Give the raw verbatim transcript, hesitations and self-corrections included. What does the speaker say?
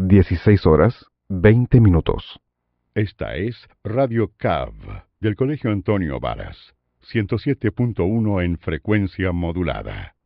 dieciséis horas, veinte minutos. Esta es Radio C A V del Colegio Antonio Varas, ciento siete punto uno en frecuencia modulada.